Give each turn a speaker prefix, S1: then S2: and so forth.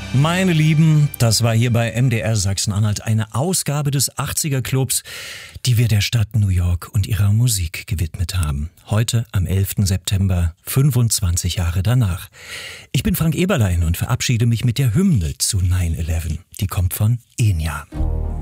S1: Meine Lieben, das war hier bei MDR Sachsen-Anhalt eine Ausgabe des 80er Clubs, die wir der Stadt New York und ihrer Musik gewidmet haben. Heute am 11. September, 25 Jahre danach. Ich bin Frank Eberlein und verabschiede mich mit der Hymne zu 9/11. Die kommt von Enya.